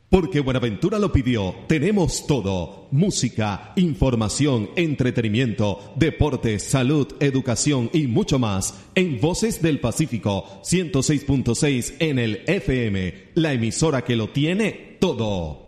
Porque Buenaventura lo pidió, tenemos todo: música, información, entretenimiento, deportes, salud, educación y mucho más en Voces del Pacífico 106.6 en el FM, la emisora que lo tiene todo.